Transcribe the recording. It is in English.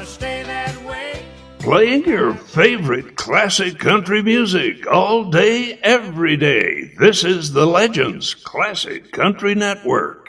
gonna stay that way. Playing your favorite classic country music all day, every day. This is the Legends Classic Country Network.